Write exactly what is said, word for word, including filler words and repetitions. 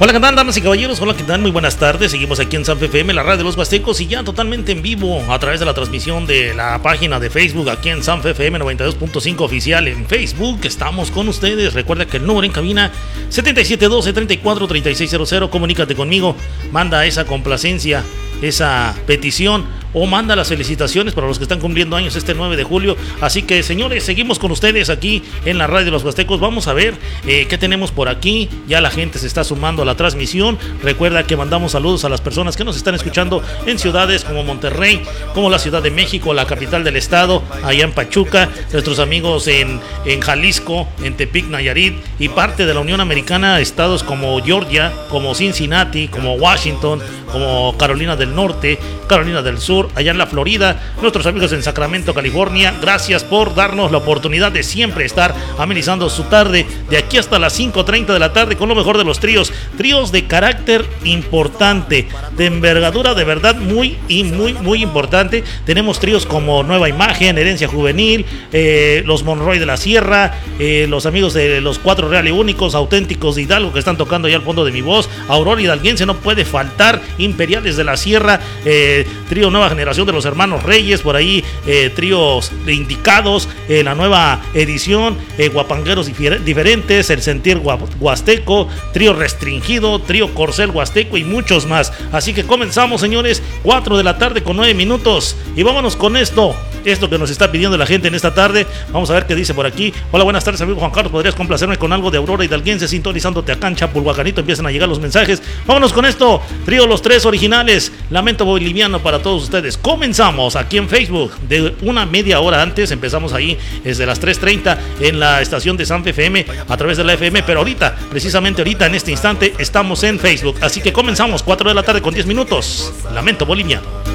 Hola, ¿qué tal, damas y caballeros? Hola, ¿qué tal? Muy buenas tardes. Seguimos aquí en Sanfe F M, la radio de los Huastecos, y ya totalmente en vivo a través de la transmisión de la página de Facebook aquí en Sanfe F M noventa y dos punto cinco oficial en Facebook. Estamos con ustedes. Recuerda que el número en cabina setenta y siete doce, treinta y cuatro, treinta y seis cero cero. Comunícate conmigo, manda esa complacencia, esa petición, o manda las felicitaciones para los que están cumpliendo años este nueve de julio. Así que, señores, seguimos con ustedes aquí en la radio de los Huastecos. Vamos a ver eh, qué tenemos por aquí. Ya la gente se está sumando a la transmisión. Recuerda que mandamos saludos a las personas que nos están escuchando en ciudades como Monterrey, como la Ciudad de México, la capital del estado, allá en Pachuca, nuestros amigos en, en Jalisco, en Tepic, Nayarit, y parte de la Unión Americana, estados como Georgia, como Cincinnati, como Washington, como Carolina del Norte, Carolina del Sur, allá en la Florida, nuestros amigos en Sacramento, California. Gracias por darnos la oportunidad de siempre estar amenizando su tarde, de aquí hasta las cinco treinta de la tarde, con lo mejor de los tríos, tríos de carácter importante, de envergadura de verdad muy y muy muy importante. Tenemos tríos como Nueva Imagen, Herencia Juvenil, eh, los Monroy de la Sierra, eh, los amigos de los Cuatro Real y Únicos, Auténticos de Hidalgo, que están tocando ya al fondo de mi voz, Aurora Hidalguense, no puede faltar, Imperiales de la Sierra, eh, trío Nueva Generación de los Hermanos Reyes, por ahí eh, tríos de Indicados, eh, la nueva edición, eh, Guapangueros difer- diferentes, El Sentir Huasteco, trío Restringido, trío Corcel Huasteco y muchos más. Así que comenzamos, señores, cuatro de la tarde con nueve minutos, y vámonos con esto, esto que nos está pidiendo la gente en esta tarde. Vamos a ver qué dice por aquí. Hola, buenas tardes, amigo Juan Carlos, ¿podrías complacerme con algo de Aurora Hidalguense? Sintonizándote acá en Chapulhuacanito, empiezan a llegar los mensajes. Vámonos con esto, trío Los Tres Originales, Lamento Boliviano para todos ustedes. Comenzamos aquí en Facebook, de una media hora antes, empezamos ahí desde las tres treinta en la estación de Sanfe F M a través de la F M, pero ahorita, precisamente ahorita, en este instante, estamos en Facebook. Así que comenzamos, cuatro de la tarde con diez minutos, Lamento Boliviano.